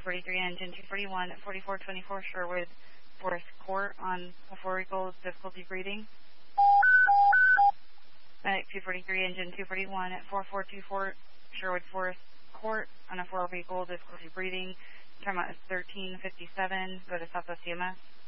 243, engine 241 at 4424 Sherwood Forest Court on a 4-vehicle difficulty breathing. Medic 243, engine 241 at 4424 Sherwood Forest Court on a 4-vehicle difficulty breathing. Time out is 13:57. Go to Southwest EMS.